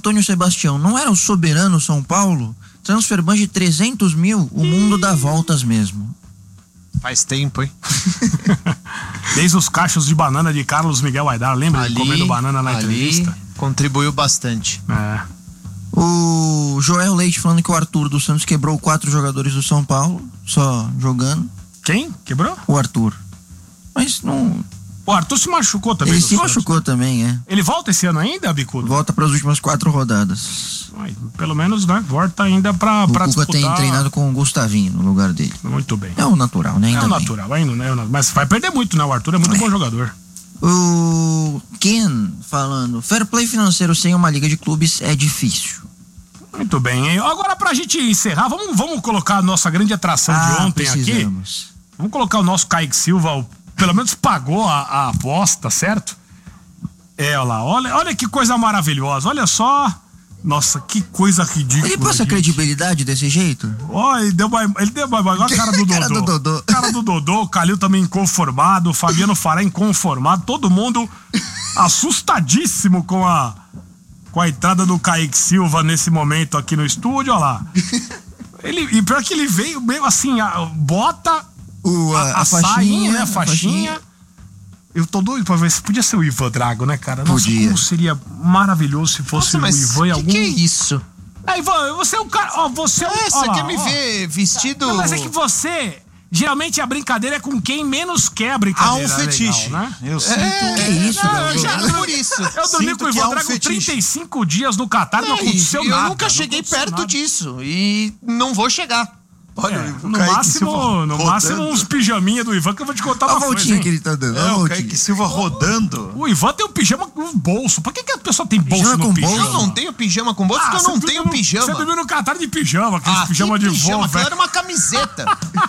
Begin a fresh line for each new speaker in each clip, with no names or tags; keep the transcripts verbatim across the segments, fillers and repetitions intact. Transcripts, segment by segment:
Antônio Sebastião, não era o soberano São Paulo? Transferban de trezentos mil, o mundo dá voltas mesmo.
Faz tempo, hein?
Desde os cachos de banana de Carlos Miguel Aidar, lembra
ali,
de comendo banana na
ali
entrevista?
Contribuiu bastante.
É.
O Joel Leite falando que o Arthur dos Santos quebrou quatro jogadores do São Paulo, só jogando.
Quem? Quebrou?
O Arthur. Mas não...
O Arthur se machucou também.
Ele se Santos. machucou também, é.
Ele volta esse ano ainda, Bicudo?
Volta para as últimas quatro rodadas.
Ai, pelo menos, né? Volta ainda pra,
o
pra
Cuca
disputar.
tem treinado com o Gustavinho no lugar dele.
Muito bem.
É o natural, né? Ainda
é o
bem.
natural, ainda, né? Mas vai perder muito, né? O Arthur é muito é. bom jogador.
O Ken falando, fair play financeiro sem uma liga de clubes é difícil.
Muito bem, hein? Agora pra gente encerrar, vamos, vamos colocar a nossa grande atração ah, de ontem precisamos. aqui. Vamos colocar o nosso Kaique Silva, o, pelo menos pagou a, a aposta, certo? É, olha lá, olha, olha que coisa maravilhosa, olha só. Nossa, que coisa ridícula.
Ele passa gente. credibilidade desse jeito?
Ó, oh, ele deu mais. Ele deu mais. Olha a cara do Dodô. cara do Dodô. Cara do Dodô, o Calil também inconformado, o Fabiano Fará inconformado, todo mundo assustadíssimo com a, com a entrada do Kaique Silva nesse momento aqui no estúdio, olha lá. Ele, e pior que ele veio meio assim, a, bota
o, a, a,
a, a
faixinha,
sainha, né? A
a
faixinha. faixinha. Eu tô doido pra ver se podia ser o Ivan Drago, né, cara? Nossa,
podia.
Como seria maravilhoso se fosse Nossa, o Ivan em algum...
que que é isso?
É, Ivan, você é um cara... Ó, você é um...
É, você
ó,
quer me
ó.
ver vestido...
Não, mas é que você... Geralmente a brincadeira é com quem menos quer a brincadeira.
Ah, um fetiche.
Legal, né?
Eu sinto...
É, que isso,
não, eu já,
eu, por isso.
Eu dormi com o Ivan Drago um trinta e cinco dias no Catar, não, não aconteceu
eu
nada.
Eu nunca cheguei perto
nada.
disso e não vou chegar.
Olha, é, no máximo, no máximo uns pijaminha do Ivan que eu vou te contar uma
a
coisa. A
voltinha que ele tá dando.
É, o Kaique Silva rodando.
O Ivan tem um pijama com bolso. Por que, que a pessoa tem bolso
pijama
no
com
pijama?
Eu não tenho pijama com bolso ah, porque eu não tenho
no,
pijama.
Você dormiu no Catar de pijama, aquele
ah,
pijama de
pijama,
voo, velho.
Era uma camiseta.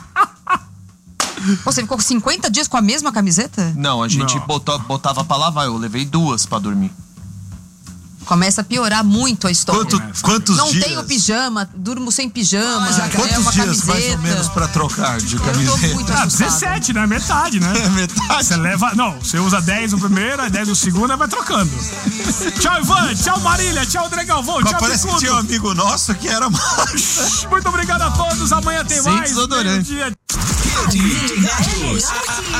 Você ficou cinquenta dias com a mesma camiseta?
Não, a gente
não.
Botou, botava pra lavar. Eu levei duas pra dormir.
Começa a piorar muito a história.
Quanto, quantos
não
dias?
tenho pijama, durmo sem pijama.
Ah, já quantos
é uma
dias
camiseta.
mais ou menos pra trocar de camiseta?
Eu tô muito
ah,
assustada.
dezessete, né? Metade, né?
É metade.
Você leva. Não, você usa dez no primeiro, dez no segundo e vai trocando. Tchau, Ivan. Tchau, Marília. Tchau, André Galvão. Tchau,
parece
Bicudo.
que tinha um amigo nosso que era mais.
Muito obrigado a todos. Amanhã tem
Sem
mais.
desodorante.
Dia...
Rede Rádios.